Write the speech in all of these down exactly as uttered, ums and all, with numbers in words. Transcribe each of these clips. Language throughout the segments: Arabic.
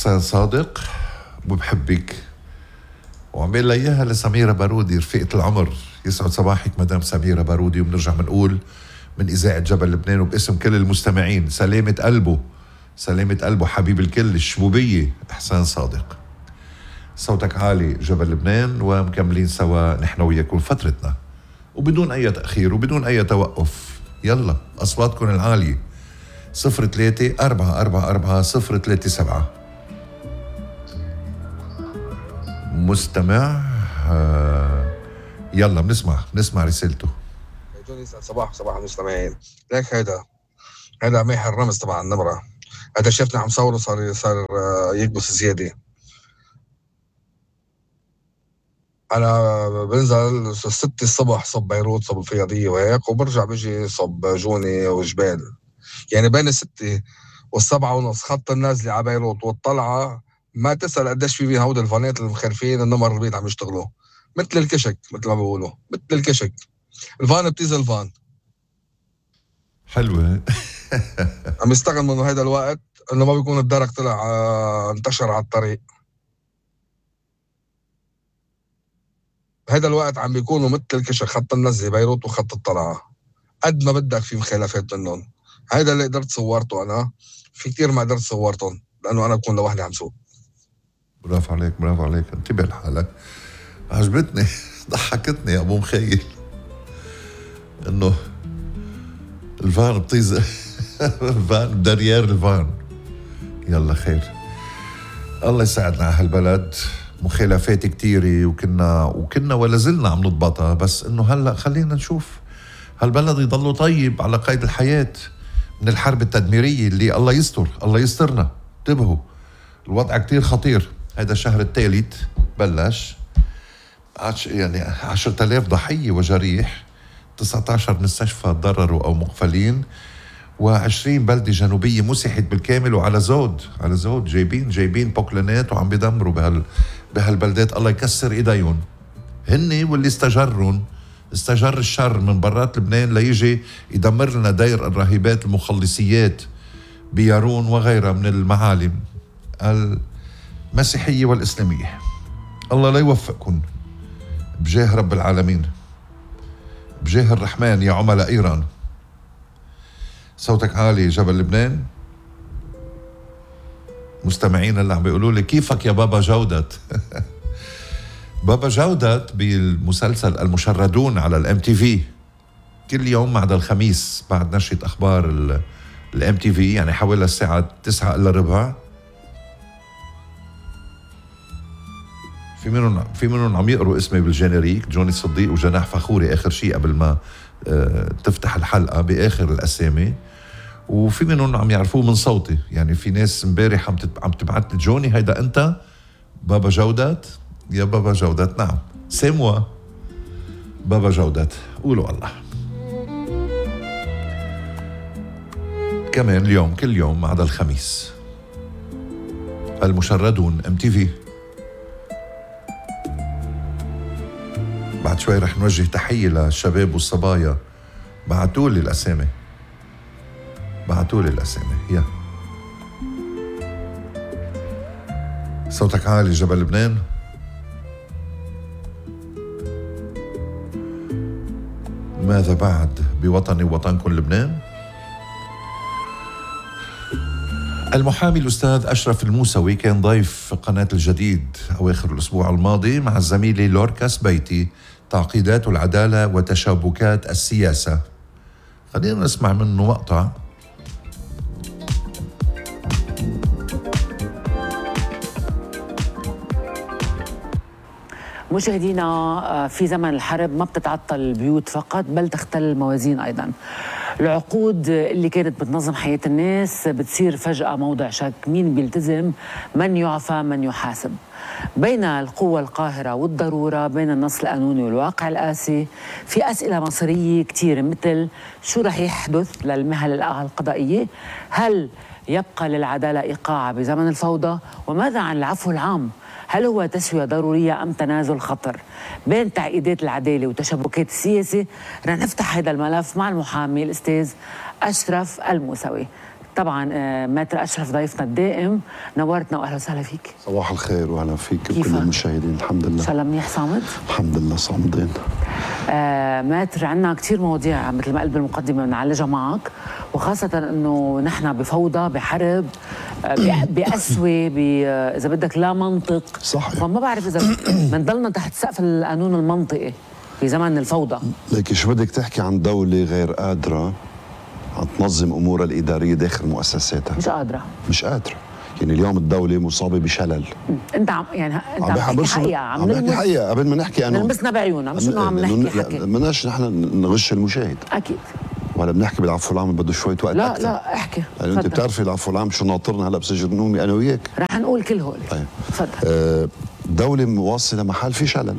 إحسان صادق وبحبك، وعمل لي إياها لسميرة بارودي رفيقة العمر. يسعد صباحك مدام سميرة بارودي. وبنرجع بنقول من إذاعة جبل لبنان وباسم كل المستمعين سلامة قلبه، سلامة قلبه حبيب الكل الشبوبية إحسان صادق. صوتك عالي جبل لبنان، ومكملين سوا نحن وياكم فترتنا وبدون أي تأخير وبدون أي توقف. يلا أصواتكم العالية صفر ثلاثة أربعة أربعة أربعة صفر ثلاثة سبعة. مستمع آه يلا بنسمع بنسمع رسالته. صباح صباح المستمعين. ليك هيدا هيدا ميح الرمز تبع النمرة، هذا شفنا عم صوره صار صار يكبس زيادة. أنا بنزل ستة الصبح صب بيروت صب الفياضية وهيك، وبرجع بيجي صب جوني وجبال، يعني بين الستة والسبعة ونص خط النازلة على بيروت والطلعة ما تسأل قديش في بين هود الفانات المخرفين النمر البيض عم يشتغلوا مثل الكشك، مثل ما بيقولوا مثل الكشك. الفان بتيزل الفان حلوة. عم يستغل منه هيدا الوقت انه ما بيكون الدرك طلع آه انتشر على الطريق. هيدا الوقت عم بيكونوا مثل الكشك، خط النزله بيروت وخط الطلعه قد ما بدك في مخالفات منهم. هيدا اللي قدرت صورته انا، في كتير ما قدرت صورتهم لانه انا بكون لوحدي عم سوق. برافو عليك برافو عليك، انتبه لحالك. عجبتني ضحكتني يا ابو مخيل انه الفان بطيز الفان دريار الفان. يلا خير، الله يساعدنا على هالبلد. مخالفات كتيرة وكنا وكنا ولا زلنا عم نضبطها، بس انه هلا خلينا نشوف هالبلد يضله طيب على قيد الحياة من الحرب التدميرية اللي الله يستر الله يسترنا. انتبهوا الوضع كتير خطير. هذا الشهر الثالث بلش يعني عشرة آلاف ضحية وجريح، تسعة عشر مستشفى تضرروا أو مقفلين، وعشرين بلدة جنوبية مسحت بالكامل. وعلى زود على زود جايبين جايبين بوكلينات وعم بيدمروا بهال بهالبلدات. الله يكسر ايديهم هن واللي استجرون، استجر الشر من برات لبنان ليجي يدمر لنا دير الراهبات المخلصيات بيارون وغيرها من المعالم المسيحية والإسلامية. الله لا يوفقكم بجاه رب العالمين، بجاه الرحمن يا عملاء إيران. صوتك عالي جبل لبنان. مستمعين اللي عم بيقولوا لي كيفك يا بابا جودت. بابا جودت بالمسلسل المشردون على الام تي في كل يوم بعد الخميس بعد نشرة اخبار الام تي في، يعني حوالي الساعة تسعة الا ربع. في منهم في منهم عم يقروا اسمي بالجينيريك، جوني صديق وجناح فخوري اخر شيء قبل ما اه تفتح الحلقة باخر الاسامي، وفي منهم عم يعرفوه من صوتي. يعني في ناس امبارح عم عم تبعت لي جوني هيدا انت بابا جودت؟ يا بابا جودت نعم سيموا بابا جودت، قولوا الله. كمان اليوم كل يوم ما عدا الخميس المشردون ام تي في. بعد شوي رح نوجه تحية للشباب والصبايا، بعتولي الاسامي بعتولي الاسامي. يا صوتك عالي جبل لبنان. ماذا بعد بوطني ووطنكم لبنان؟ المحامي الأستاذ أشرف الموسوي كان ضيف قناة الجديد أواخر الأسبوع الماضي مع زميلي لوركاس بيتي، تعقيدات العدالة وتشابكات السياسة. خلينا نسمع منه مقطع. مشاهدينا، في زمن الحرب ما بتتعطل البيوت فقط بل تختل الموازين أيضا. العقود اللي كانت بتنظم حياة الناس بتصير فجأة موضع شك، مين بيلتزم، من يعفى، من يحاسب. بين القوة القاهرة والضرورة، بين النص القانوني والواقع القاسي، في أسئلة مصيرية كتير مثل شو رح يحدث للمهل القضائية؟ هل يبقى للعدالة إيقاع بزمن الفوضى؟ وماذا عن العفو العام؟ هل هو تسوية ضرورية أم تنازل خطر؟ بين تعقيدات العدالة وتشابكات السياسة رح نفتح هذا الملف مع المحامي الأستاذ أشرف الموسوي. طبعا آه، ماتر أشرف ضيفنا الدائم، نورتنا وأهلا وسهلا فيك. صباح الخير واهلا فيك كيفك؟ وكل المشاهدين. الحمد إن لله. شاء الله منيح صامد؟ الحمد لله صامدين. آه ماتر، عندنا كثير مواضيع مثل ما قلت بالمقدمة بنعالجها معك، وخاصة انه نحن بفوضى، بحرب، آه ب- بقسوة، ب- آه، اذا بدك لا منطق. صحيح. فما بعرف اذا بنضلنا تحت سقف القانون المنطقي في زمن الفوضى. لكن شو بدك تحكي عن دولة غير قادرة عم تنظم امورها الادارية داخل مؤسساتها؟ مش قادرة. مش قادرة. يعني اليوم الدولة مصابة بشلل. انت عم يعني انت عم عم تحكي برسم- حقيقة، عم نحكي نلمس- حقيقة قبل ما نحكي قانون. نلمسنا بعيوننا، مش انه عم نحكي حكي. بدناش نحن نغش المشاهد، اكيد. ولا بنحكي بالعفو العام بده شوية وقت لا أكثر. لا احكي. يعني انت تفضل. بتعرفي العفو العام شو ناطرنا هلا بسجن نومي انا وياك. رح نقول كل هول. طيب. تفضل. آه، دولة مواصلة محل في شلل.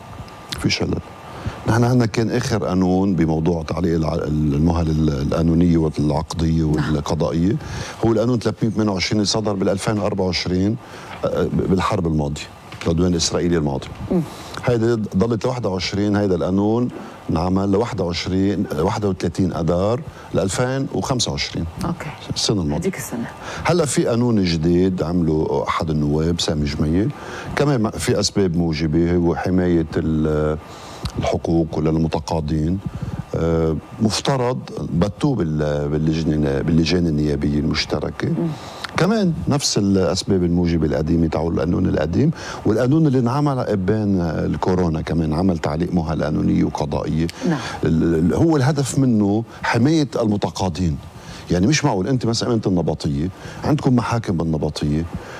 في شلل. نحن عندنا كان اخر قانون بموضوع تعليق الع- المهل القانونيه والعقديه والقضائيه هو القانون ثلاثمئة وثمانية وعشرين اللي صدر بال ألفين وأربعة وعشرين آه، بالحرب الماضيه، العدوان الاسرائيلي الماضي. هيدا ضلت ل واحد وعشرين، هيدا القانون انعمل ل واحد وعشرين واحد وثلاثين اذار ل ألفين وخمسة وعشرين، اوكي. السنه الماضيه. هذيك السنة. هلا في قانون جديد عمله احد النواب سامي جميل، كمان في اسباب موجبه، هو حمايه ال- الحقوق للمتقاضين. آه، مفترض بتوه بال- باللجنه باللجان النيابيه المشتركه. كمان نفس الاسباب الموجبه القديمه تاع القانون القديم، والقانون اللي انعمل ابان الكورونا كمان عمل تعليق مهل قانونيه وقضائيه. نعم. ال- ال- هو الهدف منه حمايه المتقاضين. يعني مش معقول انت مثلا انت النبطيه عندكم محاكم بالنبطيه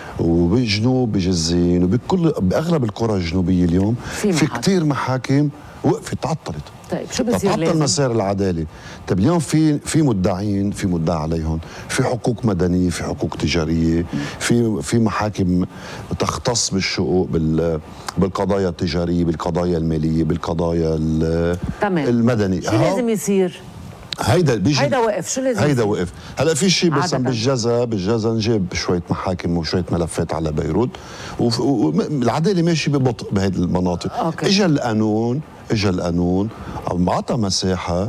وبالجنوب بجزين وبكل باغلب القرى الجنوبيه اليوم في في محاكم. كثير محاكم وقفت تعطلت. طيب شو بصير تعطل لازم؟ مسار العداله. طيب اليوم في في مدعين، في مدعى عليهم، في حقوق مدنيه، في حقوق تجاريه، في في محاكم تختص بالشقوق بال بالقضايا التجاريه، بالقضايا الماليه، بالقضايا ال- تمام. المدنيه. شو لازم يصير؟ هيدا بيجي هيدا وقف، شو لازم هيدا يصير؟ وقف. هلا في شيء بس عادةً. بالجزا بالجزا نجيب شويه محاكم وشويه ملفات على بيروت، والعداله ماشي ببطء بهيدي المناطق. أوكي. اجى القانون اجى القانون عم عطى مساحه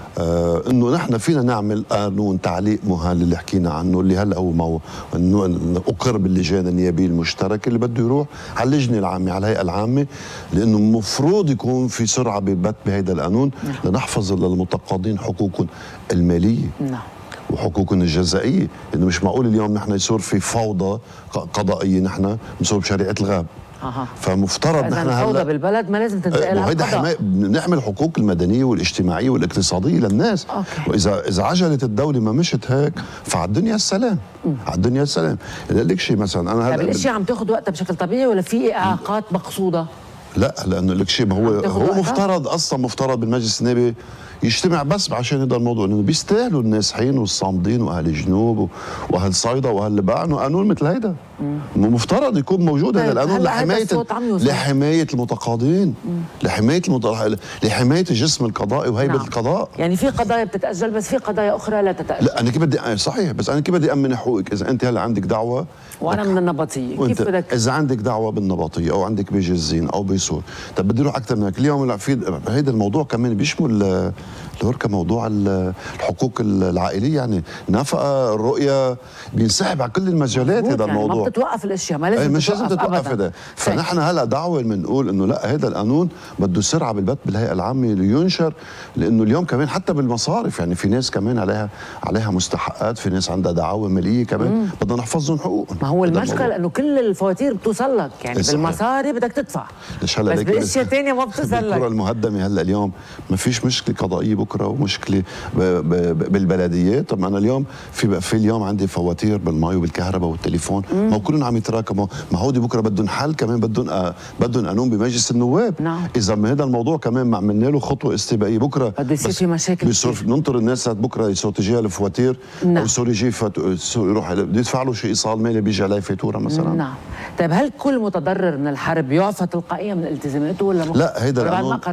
آه انه نحن فينا نعمل قانون تعليق مهل اللي حكينا عنه، اللي هلا هو مو انه اقر باللجان النيابيه المشتركه اللي بده يروح على اللجنه العامه، على الهيئه العامه، لانه المفروض يكون في سرعه بالبت بهذا القانون لنحفظ للمتقاضين حقوقهم الماليه. نعم. وحقوقهم الجزائيه، لانه مش معقول اليوم نحن يصير في فوضى قضائيه، نحن بنصير بشريعه الغاب. اها. فمفترض إذا نحن الفوضى هلا بالبلد ما لازم تنتقل على وهيدا القضاء. حماية، بنحمي الحقوق المدنيه والاجتماعيه والاقتصاديه للناس. أوكي. واذا اذا عجلت الدوله ما مشت هيك فعلى الدنيا السلام. على الدنيا السلام. لك شيء مثلا انا طيب هلا الاشياء عم تاخذ وقتها بشكل طبيعي ولا في اعاقات مقصوده؟ لا، لانه لك شيء، ما هو عم تاخد هو وقتها؟ مفترض اصلا مفترض بالمجلس النيابي يجتمع بس عشان هذا الموضوع، لانه بيستاهلوا النازحين والصامدين واهل الجنوب و- واهل صيدا واهل لبعان وقانون مثل هيدا. مفترض يكون موجود هذا طيب القانون هلا هيدا لحمايه الصوت عم يوصل. لحمايه المتقاضين، لحمايه المت... لحمايه الجسم القضائي وهيبه نعم. القضاء. يعني في قضايا بتتاجل بس في قضايا اخرى لا تتاجل. لا انا كيف بدي صحيح، بس انا كيف بدي امن حقوقك اذا انت هلا عندك دعوه وانا من النبطيه، وانت كيف بدك؟ اذا عندك دعوه بالنبطيه او عندك بجزين او بيسور، طب بدي اروح اكثر من هيك. اليوم لا، في هيدا الموضوع كمان بيشمل آه، الوركه موضوع ال- الحقوق العائليه، يعني نفقه الرؤيه بينسحب على كل المجالات هذا يعني ما الموضوع. بتتوقف الاشياء، ما أي لازم مش لازم تتوقف أبداً. هذا. فنحن هلا دعوه بنقول انه لا، هذا القانون بده سرعه بالبت بالهيئه العامه لينشر، لانه اليوم كمان حتى بالمصارف يعني في ناس كمان عليها عليها مستحقات، في ناس عندها دعاوى ماليه كمان بدنا نحفظهم حقوقهم. ما هو هذا المشكل الموضوع. انه كل الفواتير بتوصل لك، يعني إيه صحيح. بالمصاري بدك تدفع ليش هلا بس ليك بالاشياء الثانيه ما بتصل بالكرة لك. المهدمه هلا اليوم ما فيش مشكله قضائيه بكره ومشكله ب ب ب بالبلديات. طب انا اليوم في في اليوم عندي فواتير بالمي وبالكهرباء والتليفون، ما هو كلهم عم يتراكموا، ما هودي بكره بدهم حل كمان، بدهم آه بدهم قانون بمجلس النواب. نعم. اذا من هذا الموضوع كمان ما عملنا له خطوه استباقيه بكره بده يصير بس في مشاكل بيصير كتير. ننطر الناس بكره يصير تجيها الفواتير نعم. او يصير يجي فت... يصير يروح بده يدفع له شيء ايصال مالي بيجي عليه فاتوره مثلا. نعم. طيب هل كل متضرر من الحرب يعفى تلقائيا من التزاماته ولا مخ... لا، هيدا ولا بعد القانون ما قروها؟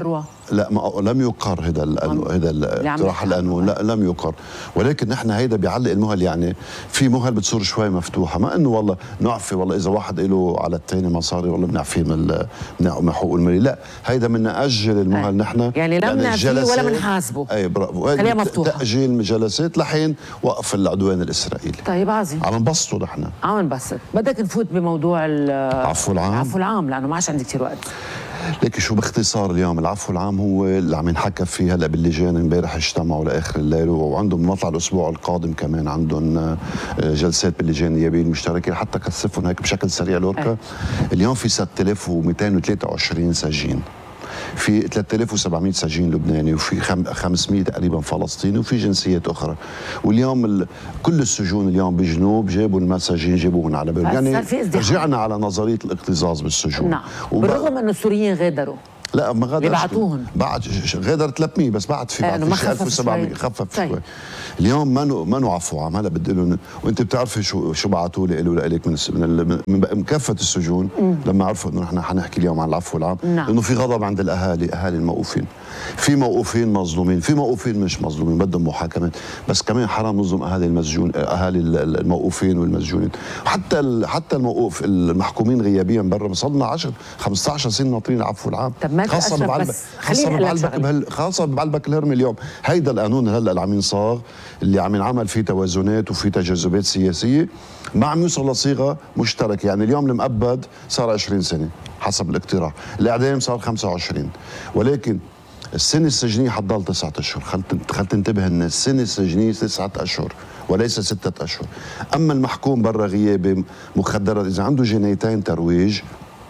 لا ما لم يقر هذا هذا الاقتراح القانون، لا لم يقر، ولكن نحن هيدا بيعلق المهل. يعني في مهل بتصير شوي مفتوحه، ما انه والله نعفي والله اذا واحد له على الثاني مصاري والله بنعفيه من من حقوق الماليه، لا هيدا من ناجل المهل نحن، يعني لا بنعفيه ولا بنحاسبه. اي برافو، خليها مفتوحه، تاجيل الجلسات لحين وقف العدوان الاسرائيلي. طيب عظيم، عم نبسطه نحن، عم نبسط. بدك نفوت بموضوع العفو العام. العفو العام لانه ما عادش عندي كثير وقت. ليك شو باختصار اليوم العفو العام هو اللي عم ينحكى فيه هلا باللجان. امبارح اجتمعوا لاخر الليل وعندهم مطلع الاسبوع القادم كمان عندهم جلسات باللجان النيابيه المشتركه حتى كثفهم هيك بشكل سريع لوركا. اليوم في ستة آلاف ومئتين وثلاثة وعشرين سجين، في ثلاثة آلاف وسبعمئة سجين لبناني، وفي خمسمئة تقريبا فلسطيني، وفي جنسيات اخرى. واليوم ال... كل السجون اليوم بالجنوب جابوا المساجين جابوهم على بال، يعني رجعنا على نظريه الاكتظاظ بالسجون. نعم، وب... بالرغم انه السوريين غادروا. لا ما غادرش، بعتوهم بعد غادر ثلاثمئة بس بعد في بعد في ألف وسبعمئة خفف شوي. اليوم ما نو ما نو عفو عام. هلا بدي لهم، وانت بتعرفي شو شو بعثوا لي له لك من من, من كافه السجون مم. لما عرفوا انه نحن حنحكي اليوم عن العفو العام. نعم. لانه في غضب عند الاهالي، اهالي الموقوفين، في موقوفين مظلومين، في موقوفين مش مظلومين بدهم محاكمات، بس كمان حرام نظلم اهالي المسجون، اهالي الموقوفين والمسجونين. حتى حتى الموقوف المحكومين غيابيا برا صرنا عشرة خمسة عشر سنه ناطرين العفو العام، خاصه بعلبك خاصه بعلبك بهال خاصه بعلبك الهرم. اليوم هيدا القانون هلا اللي عم ينصاغ، اللي عم ينعمل فيه توازنات وفي تجاذبات سياسيه، ما عم يوصل لصيغه مشتركه. يعني اليوم المؤبد صار عشرين سنه حسب الاقتراح، الاعدام صار خمسة وعشرين، ولكن السنه السجنيه حتضل تسعة اشهر. خل تنتبه ان السنه السجنيه تسعة اشهر وليس ستة اشهر. اما المحكوم برا غيابي مخدرات اذا عنده جنايتين ترويج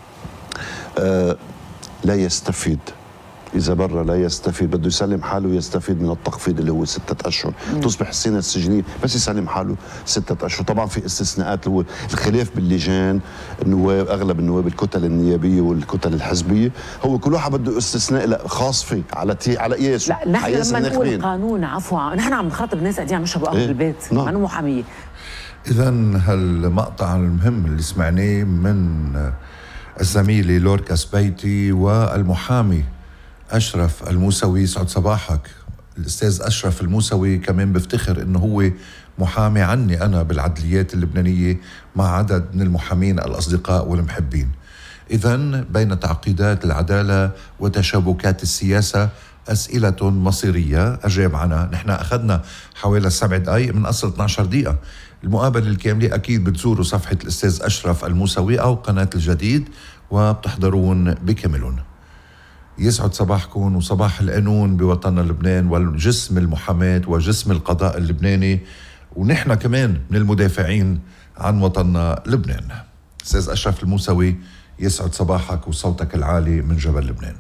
آه لا يستفيد، إذا برا لا يستفيد، بده يسلم حاله ويستفيد من التخفيض اللي هو ستة أشهر. مم. تصبح السنة السجنية بس يسلم حاله ستة أشهر. طبعا في استثناءات، اللي هو الخلاف باللجان النواب، أغلب النواب الكتل النيابية والكتل الحزبية، هو كل واحد بده استثناء لا خاص فيه على تي على قياسه. لا نحن لما نقول قانون عفو عام نحن عم نخاطب ناس قاعدين عم يشربوا قهوة بالبيت، ما نحن محامية. إذا هالمقطع المهم اللي سمعناه من الزميلة لوركا سبيتي والمحامي أشرف الموسوي، سعد صباحك. الأستاذ أشرف الموسوي كمان بفتخر إنه هو محامي عني أنا بالعدليات اللبنانية مع عدد من المحامين الأصدقاء والمحبين. إذن بين تعقيدات العدالة وتشابكات السياسة أسئلة مصيرية أجاب عنها. نحن أخذنا حوالي سبع دقائق من أصل اثنعش دقيقة. المقابلة الكاملة أكيد بتزوروا صفحة الأستاذ أشرف الموسوي أو قناة الجديد وبتحضرون بكاملون. يسعد صباحكم وصباح القانون بوطننا لبنان والجسم المحاماة وجسم القضاء اللبناني، ونحن كمان من المدافعين عن وطننا لبنان. أستاذ أشرف الموسوي، يسعد صباحك وصوتك العالي من جبل لبنان.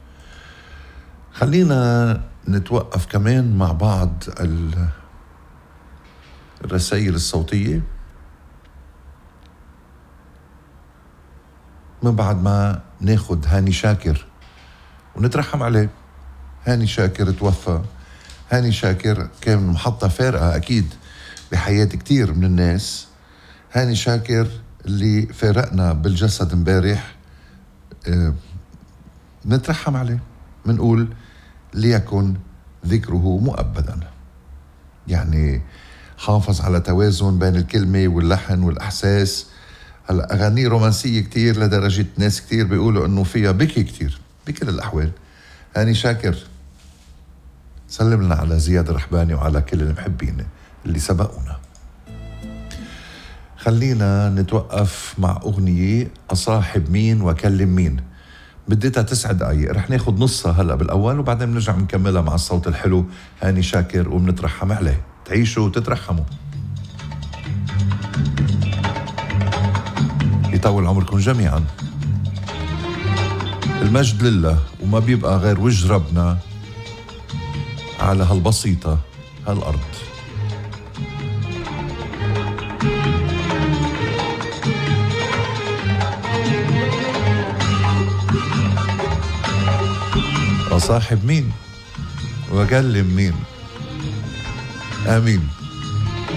خلينا نتوقف كمان مع بعض الرسائل الصوتية من بعد ما ناخد هاني شاكر ونترحم عليه. هاني شاكر توفى. هاني شاكر كان محطة فارقة أكيد بحياة كتير من الناس. هاني شاكر اللي فارقنا بالجسد امبارح، اه نترحم عليه، منقول ليكن ذكره مؤبدا. يعني حافظ على توازن بين الكلمة واللحن والإحساس. هلا أغاني رومانسية كتير لدرجة ناس كتير بيقولوا إنه فيها بكي كتير. بكل الأحوال هاني شاكر سلم لنا على زياد الرحباني وعلى كل المحبين اللي سبقونا. خلينا نتوقف مع أغنية أصاحب مين وأكلم مين، بديتها تسع دقايق، رح ناخد نصها هلأ بالأول وبعدين بنرجع نكملها مع الصوت الحلو هاني شاكر وبنترحم عليه. تعيشوا وتترحموا، يطول عمركم جميعا. المجد لله، وما بيبقى غير وجه ربنا على هالبسيطة هالأرض. أصاحب مين وأكلم مين. آمين.